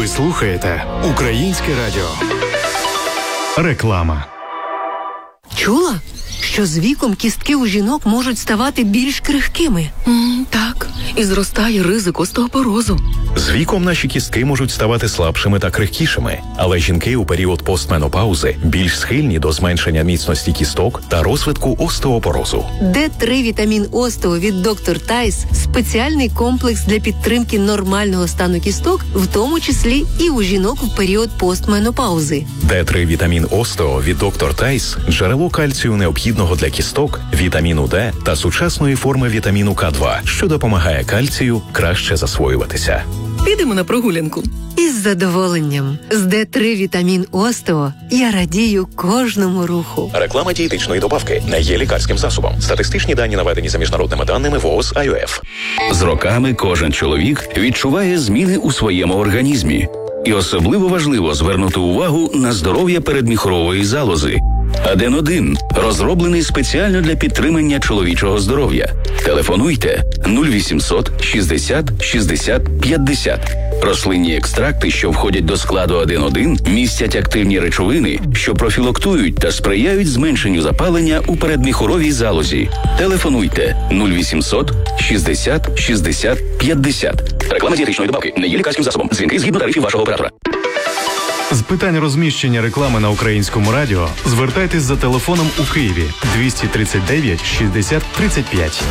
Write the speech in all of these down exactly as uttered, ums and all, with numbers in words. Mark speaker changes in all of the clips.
Speaker 1: слухаєте Українське радіо. Реклама.
Speaker 2: Чула, що з віком кістки у жінок можуть ставати більш крихкими?
Speaker 3: Mm, так, і зростає ризик остеопорозу.
Speaker 4: З віком наші кістки можуть ставати слабшими та крихкішими, але жінки у період постменопаузи більш схильні до зменшення міцності кісток та розвитку остеопорозу.
Speaker 2: Д три вітамін Остео від доктор Тайс – спеціальний комплекс для підтримки нормального стану кісток, в тому числі і у жінок в період постменопаузи.
Speaker 4: Д три вітамін Остео від доктор Тайс – джерело кальцію необхідного для кісток, вітаміну Д та сучасної форми вітаміну К два, що допомагає кальцію краще засвоюватися.
Speaker 3: Підемо на прогулянку.
Speaker 2: Із задоволенням. З Д три вітамін Остео я радію кожному руху.
Speaker 4: Реклама дієтичної добавки не є лікарським засобом. Статистичні дані наведені за міжнародними даними ВООЗ ай о еф.
Speaker 5: З роками кожен чоловік відчуває зміни у своєму організмі. І особливо важливо звернути увагу на здоров'я передміхорової залози. Аден один розроблений спеціально для підтримання чоловічого здоров'я. Телефонуйте нуль вісімсот шістдесят шістдесят п'ятдесят. Рослинні екстракти, що входять до складу Аден один, містять активні речовини, що профілактують та сприяють зменшенню запалення у передміхоровій залозі. Телефонуйте нуль вісімсот шістдесят шістдесят п'ятдесят. Реклама дієтичної добавки не є лікарським засобом. Дзвінки згідно тарифів вашого оператора.
Speaker 1: З питань розміщення реклами на Українському радіо звертайтесь за телефоном у Києві двісті тридцять дев'ять шістдесят тридцять п'ять.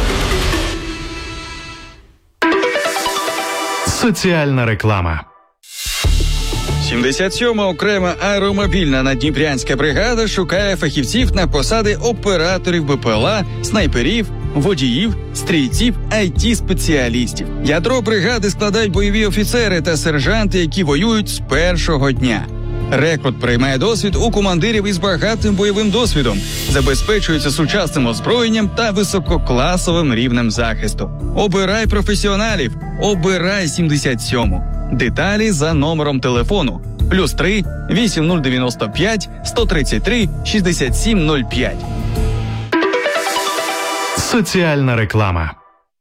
Speaker 1: Соціальна реклама.
Speaker 6: сімдесят сьома окрема аеромобільна наддніпрянська бригада шукає фахівців на посади операторів Б П Л А, снайперів, водіїв, стрільців, ай ті-спеціалістів. Ядро бригади складають бойові офіцери та сержанти, які воюють з першого дня. Рекрут приймає досвід у командирів із багатим бойовим досвідом, забезпечується сучасним озброєнням та висококласовим рівнем захисту. Обирай професіоналів, обирай сімдесят сьому. Деталі за номером телефону плюс три вісім нуль дев'яносто п'ять сто тридцять три шістдесят сім нуль п'ять.
Speaker 1: Соціальна реклама.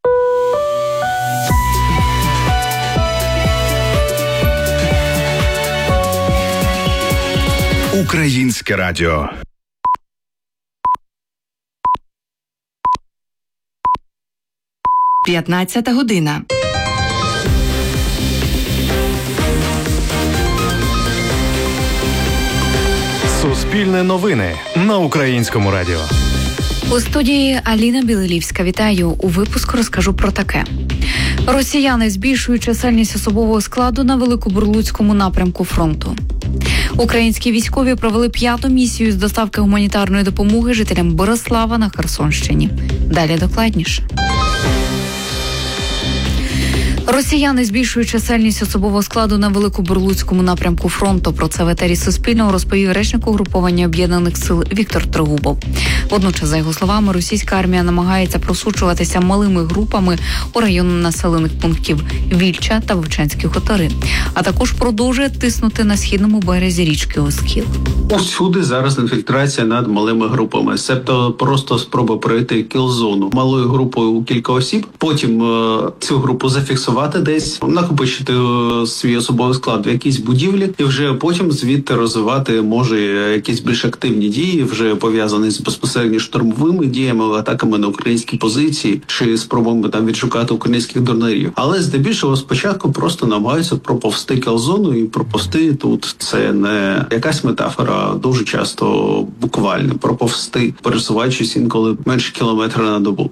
Speaker 7: Українське радіо.
Speaker 3: п'ятнадцята година.
Speaker 1: Суспільне новини на Українському радіо.
Speaker 8: У студії Аліна Білилівська. Вітаю. У випуску розкажу про таке. Росіяни збільшують чисельність особового складу на Великобурлуцькому напрямку фронту. Українські військові провели п'яту місію з доставки гуманітарної допомоги жителям Борислава на Херсонщині. Далі докладніше. Росіяни збільшують чисельність особового складу на Великобурлуцькому напрямку фронту. Про це в етері Суспільного розповів речник угруповання Об'єднаних сил Віктор Трегубов. Водночас, за його словами, російська армія намагається просучуватися малими групами у районі населених пунктів Вільча та Вовчанські хутори, а також продовжує тиснути на східному березі річки Оскіл.
Speaker 9: Усюди зараз інфільтрація над малими групами, себто просто спроба пройти кіл-зону малою групою у кілька осіб, потім е- цю групу зафіксувати десь, накопичити е- свій особовий склад в якійсь будівлі, і вже потім звідти розвивати може якісь більш активні дії, вже пов'язані з безпосередньо штурмовими діями, атаками на українські позиції, чи спробами там відшукати українських дронерів. Але здебільшого спочатку просто намагаються проповсти кіл-зону, і проповсти тут це не якась метафора, дуже часто буквально проповсти, пересуваючись інколи менше кілометра на добу.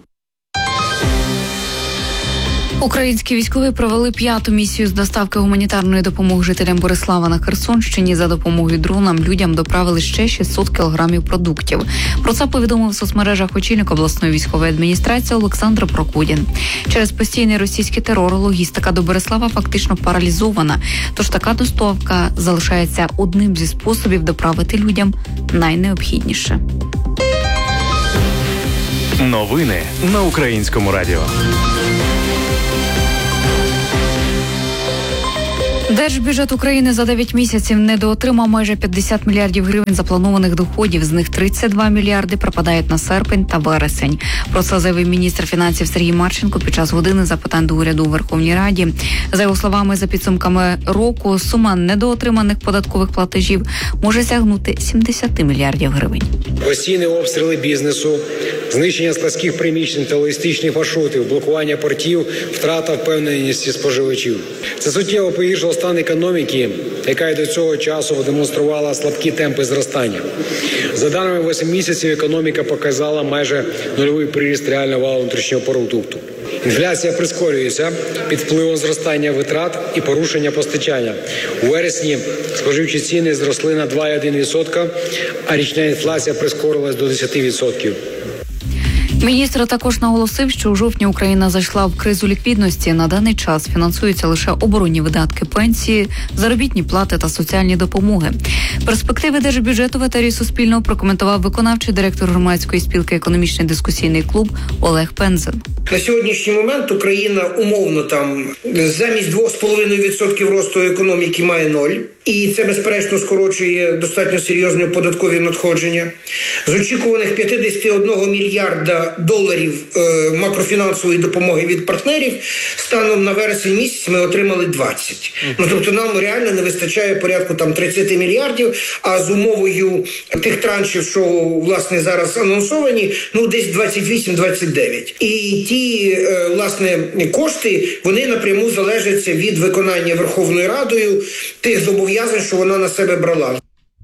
Speaker 8: Українські військові провели п'яту місію з доставки гуманітарної допомоги жителям Борислава на Херсонщині. За допомогою дронам людям доправили ще шістсот кілограмів продуктів. Про це повідомив в соцмережах очільник обласної військової адміністрації Олександр Прокудін. Через постійний російський терор логістика до Борислава фактично паралізована, тож така доставка залишається одним зі способів доправити людям найнеобхідніше.
Speaker 1: Новини на Українському радіо.
Speaker 8: Держбюджет України за дев'ять місяців недоотримав майже п'ятдесят мільярдів гривень запланованих доходів. З них тридцять два мільярди пропадають на серпень та вересень. Про це заявив міністр фінансів Сергій Марченко під час години запитань до уряду у Верховній Раді. За його словами, за підсумками року сума недоотриманих податкових платежів може сягнути сімдесят мільярдів гривень.
Speaker 10: Постійні обстріли бізнесу, знищення складських приміщень та логістичних маршрутів, блокування портів, втрата впевненості споживачів. Це суттєво погіршило стан економіки, яка й до цього часу демонструвала слабкі темпи зростання. За даними восьми місяців, економіка показала майже нульовий приріст реального валового внутрішнього продукту. Інфляція прискорюється під впливом зростання витрат і порушення постачання. У вересні споживчі ціни зросли на два цілих одна десята відсотка, а річна інфляція прискорилась до десять відсотків.
Speaker 8: Міністр також наголосив, що у жовтні Україна зайшла в кризу ліквідності. На даний час фінансуються лише оборонні видатки, пенсії, заробітні плати та соціальні допомоги. Перспективи держбюджету в етері Суспільного прокоментував виконавчий директор громадської спілки «Економічний дискусійний клуб» Олег Пензен.
Speaker 11: На сьогоднішній момент Україна умовно там замість двох з половиною відсотків росту економіки має ноль. І це, безперечно, скорочує достатньо серйозні податкові надходження. З очікуваних п'ятдесят один мільярда доларів е, макрофінансової допомоги від партнерів станом на вересень місяць ми отримали двадцять. Ну, тобто нам реально не вистачає порядку там тридцять мільярдів, а з умовою тих траншів, що, власне, зараз анонсовані, ну, десь двадцять вісім - двадцять дев'ять. І ті, е, власне, кошти, вони напряму залежать від виконання Верховною Радою тих зобов'язань, що вона на себе брала.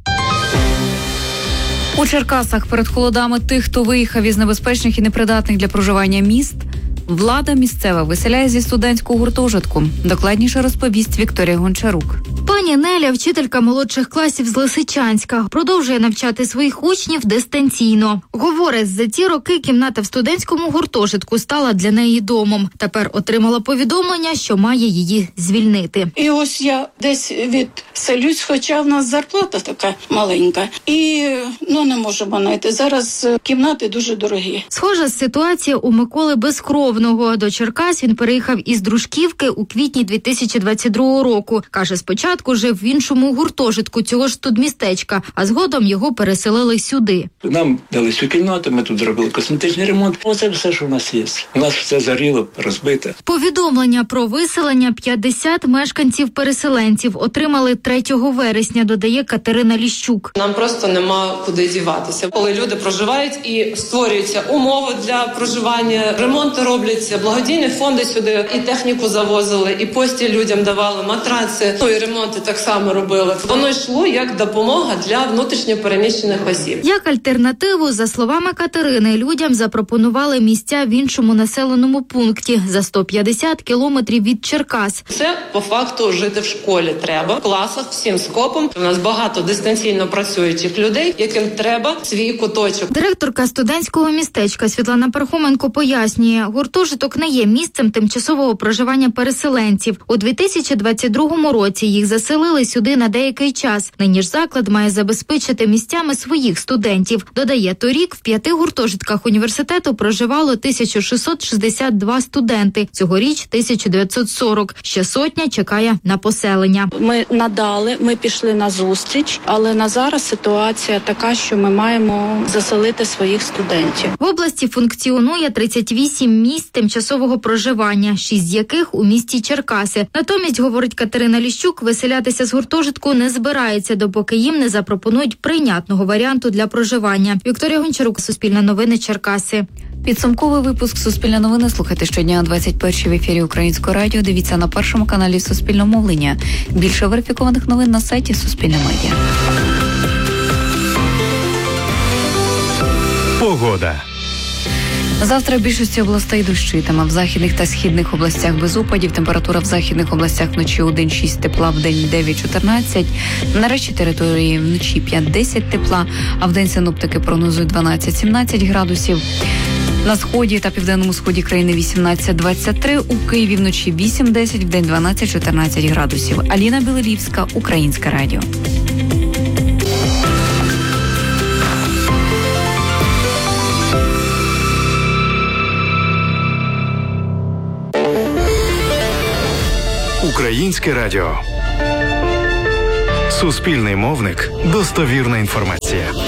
Speaker 8: У Черкасах перед холодами тих, хто виїхав із небезпечних і непридатних для проживання міст, влада місцева виселяє зі студентського гуртожитку. Докладніше розповість Вікторія Гончарук.
Speaker 12: Пані Неля, вчителька молодших класів з Лисичанська, продовжує навчати своїх учнів дистанційно. Говорить, за ті роки кімната в студентському гуртожитку стала для неї домом. Тепер отримала повідомлення, що має її звільнити.
Speaker 13: І ось я десь відселюсь, хоча в нас зарплата така маленька. І, ну, не можемо знайти. Зараз кімнати дуже дорогі.
Speaker 12: Схожа ситуація у Миколи Безкровного. До Черкас він переїхав із Дружківки у квітні дві тисячі двадцять другого року. Каже, спочатку жив в іншому гуртожитку цього ж студмістечка, а згодом його переселили сюди.
Speaker 14: Нам дали цю кімнату, ми тут зробили косметичний ремонт. Оце все, що в нас є. У нас все заріло, розбите.
Speaker 12: Повідомлення про виселення п'ятдесят мешканців-переселенців отримали третього вересня, додає Катерина Ліщук.
Speaker 15: Нам просто нема куди діватися. Коли люди проживають і створюються умови для проживання, ремонти робляться, благодійні фонди сюди і техніку завозили, і постіль людям давали, матраци, ну і ремонти так само робили. Воно йшло як допомога для внутрішньопереміщених осіб.
Speaker 12: Як альтернативу, за словами Катерини, людям запропонували місця в іншому населеному пункті за сто п'ятдесят кілометрів від Черкас.
Speaker 15: Це по факту жити в школі треба, в класах всім скопом. У нас багато дистанційно працюючих людей, яким треба свій куточок.
Speaker 12: Директорка студентського містечка Світлана Пархоменко пояснює, гуртожиток не є місцем тимчасового проживання переселенців. У дві тисячі двадцять другому році їх заселили сюди на деякий час. Нині ж заклад має забезпечити місцями своїх студентів. Додає, торік в п'яти гуртожитках університету проживало тисяча шістсот шістдесят два студенти. Цьогоріч тисяча дев'ятсот сорок. Ще сотня чекає на поселення.
Speaker 13: Ми надали, ми пішли на зустріч, але на зараз ситуація така, що ми маємо заселити своїх студентів.
Speaker 12: В області функціонує тридцять вісім місць тимчасового проживання, шість з яких у місті Черкаси. Натомість, говорить Катерина Ліщук, виселятися з гуртожитку не збирається, допоки їм не запропонують прийнятного варіанту для проживання. Вікторія Гончарук, Суспільне новини, Черкаси.
Speaker 8: Підсумковий випуск «Суспільне новини» слухайте щодня о двадцять першій в ефірі Українського радіо. Дивіться на першому каналі Суспільного мовлення. Більше верифікованих новин на сайті Суспільне медіа.
Speaker 1: Погода.
Speaker 8: Завтра в більшості областей дощитиме. В західних та східних областях без опадів. Температура в західних областях вночі один-шість тепла, в день дев'ять-чотирнадцять. На решті території вночі п'ять-десять тепла, а в день синоптики прогнозують дванадцять-сімнадцять градусів. На сході та південному сході країни вісімнадцять-двадцять три, у Києві вночі вісім-десять, в день дванадцять-чотирнадцять градусів. Аліна Білелівська, Українське радіо.
Speaker 1: Українське радіо. Суспільний мовник. Достовірна інформація.